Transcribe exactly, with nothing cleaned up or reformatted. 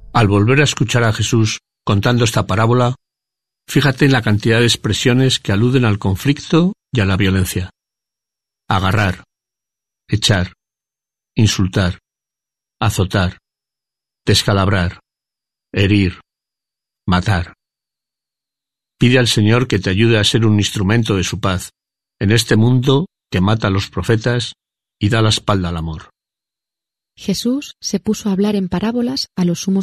Al volver a escuchar a Jesús contando esta parábola, fíjate en la cantidad de expresiones que aluden al conflicto y a la violencia. Agarrar, echar, insultar, azotar, descalabrar, herir, matar. Pide al Señor que te ayude a ser un instrumento de su paz en este mundo que mata a los profetas y da la espalda al amor. Jesús se puso a hablar en parábolas a los sumos